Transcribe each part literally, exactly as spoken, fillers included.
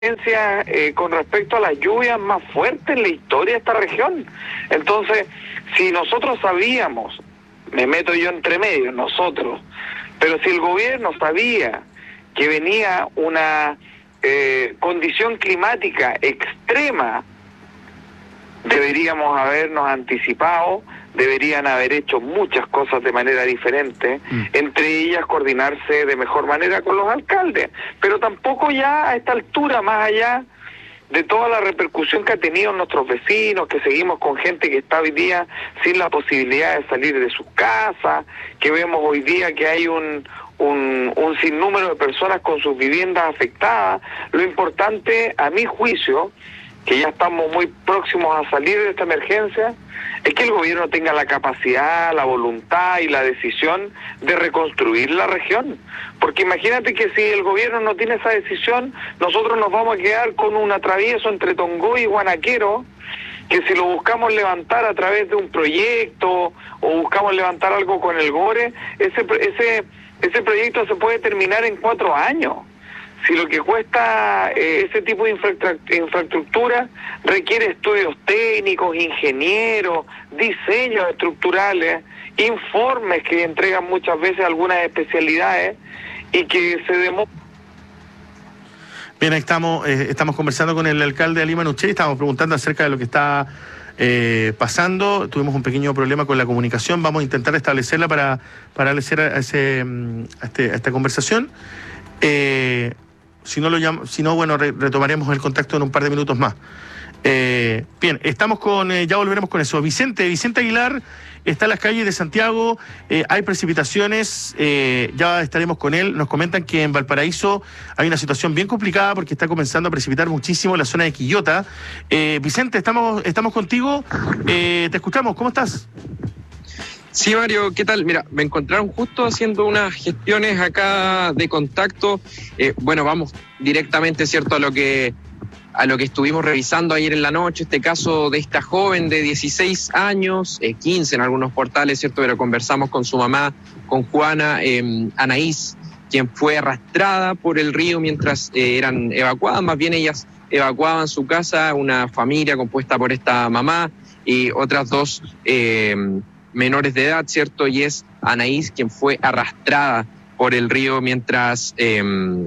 Eh, con respecto a las lluvias más fuertes en la historia de esta región. Entonces, si nosotros sabíamos, me meto yo entre medio, nosotros, pero si el gobierno sabía que venía una eh, condición climática extrema, deberíamos habernos anticipado, deberían haber hecho muchas cosas de manera diferente, mm. entre ellas coordinarse de mejor manera con los alcaldes, pero tampoco ya a esta altura, más allá de toda la repercusión que ha tenido en nuestros vecinos, que seguimos con gente que está hoy día sin la posibilidad de salir de sus casas, que vemos hoy día que hay un, un, un sinnúmero de personas con sus viviendas afectadas. Lo importante, a mi juicio, que ya estamos muy próximos a salir de esta emergencia, es que el gobierno tenga la capacidad, la voluntad y la decisión de reconstruir la región. Porque imagínate que si el gobierno no tiene esa decisión, nosotros nos vamos a quedar con un atravieso entre Tongoy y Guanaquero, que si lo buscamos levantar a través de un proyecto o buscamos levantar algo con el GORE, ese, ese, ese proyecto se puede terminar en cuatro años. Si lo que cuesta eh, ese tipo de infraestructura requiere estudios técnicos, ingenieros, diseños estructurales, informes que entregan muchas veces algunas especialidades y que se demuestran. Bien, estamos, eh, estamos conversando con el alcalde Ali Manouchieri, estamos preguntando acerca de lo que está eh, pasando. Tuvimos un pequeño problema con la comunicación, vamos a intentar establecerla para, para establecer a, ese, a, este, a esta conversación. Eh, Si no, lo llamo, si no, bueno, re, retomaremos el contacto en un par de minutos más. Eh, bien, estamos con, eh, ya volveremos con eso. Vicente, Vicente Aguilar está en las calles de Santiago, eh, hay precipitaciones, eh, ya estaremos con él. Nos comentan que en Valparaíso hay una situación bien complicada porque está comenzando a precipitar muchísimo en la zona de Quillota. Eh, Vicente, estamos, estamos contigo, eh, te escuchamos, ¿cómo estás? Sí, Mario, ¿qué tal? Mira, me encontraron justo haciendo unas gestiones acá de contacto. Eh, bueno, vamos directamente, ¿cierto?, a lo que a lo que estuvimos revisando ayer en la noche, este caso de esta joven de dieciséis años, eh, quince en algunos portales, ¿cierto?, pero conversamos con su mamá, con Juana, eh, Anaís, quien fue arrastrada por el río mientras eh, eran evacuadas, más bien ellas evacuaban su casa, una familia compuesta por esta mamá y otras dos eh, menores de edad, ¿cierto? Y es Anaís quien fue arrastrada por el río mientras eh,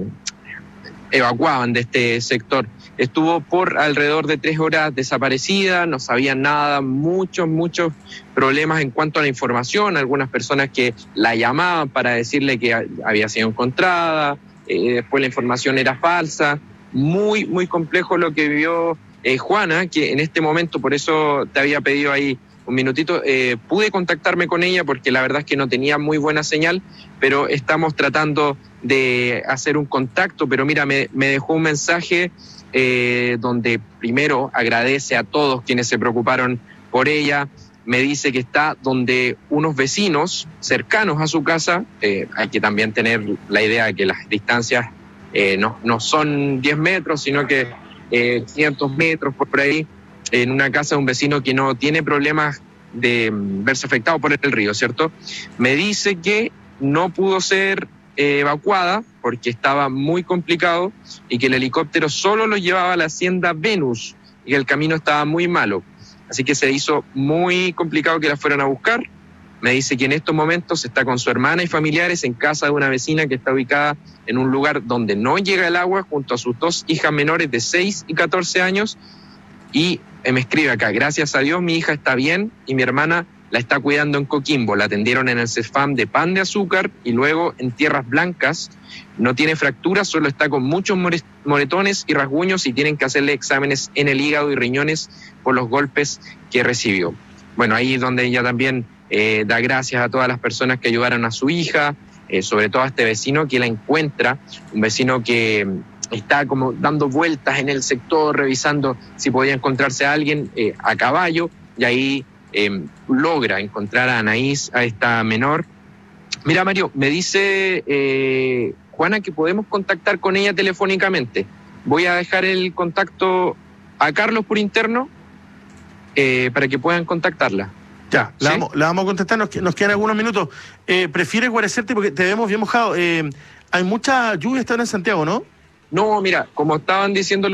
evacuaban de este sector. Estuvo por alrededor de tres horas desaparecida, no sabían nada, muchos, muchos problemas en cuanto a la información, algunas personas que la llamaban para decirle que había sido encontrada, eh, después la información era falsa, muy, muy complejo lo que vivió eh, Juana, que en este momento, por eso te había pedido ahí un minutito, eh, pude contactarme con ella porque la verdad es que no tenía muy buena señal, pero estamos tratando de hacer un contacto, pero mira, me, me dejó un mensaje eh, donde primero agradece a todos quienes se preocuparon por ella, me dice que está donde unos vecinos cercanos a su casa, eh, hay que también tener la idea de que las distancias eh, no, no son diez metros, sino que eh, quinientos metros por ahí, en una casa de un vecino que no tiene problemas de verse afectado por el río, ¿cierto? Me dice que no pudo ser eh, evacuada porque estaba muy complicado y que el helicóptero solo lo llevaba a la hacienda Venus y que el camino estaba muy malo. Así que se hizo muy complicado que la fueran a buscar. Me dice que en estos momentos está con su hermana y familiares en casa de una vecina que está ubicada en un lugar donde no llega el agua junto a sus dos hijas menores de seis y catorce años. Y me escribe acá, gracias a Dios mi hija está bien y mi hermana la está cuidando en Coquimbo. La atendieron en el CEFAM de Pan de Azúcar y luego en Tierras Blancas. No tiene fracturas, solo está con muchos moretones y rasguños y tienen que hacerle exámenes en el hígado y riñones por los golpes que recibió. Bueno, ahí es donde ella también eh, da gracias a todas las personas que ayudaron a su hija, eh, sobre todo a este vecino que la encuentra, un vecino que está como dando vueltas en el sector, revisando si podía encontrarse a alguien eh, a caballo, y ahí eh, logra encontrar a Anaís, a esta menor. Mira, Mario, me dice eh, Juana que podemos contactar con ella telefónicamente. Voy a dejar el contacto a Carlos por interno eh, para que puedan contactarla. Ya, la, ¿sí? vamos, la vamos a contestar, nos, nos quedan algunos minutos. Eh, ¿Prefieres guarecerte porque te vemos bien mojado? Eh, hay mucha lluvia esta hora en Santiago, ¿no? no, mira, como estaban diciendo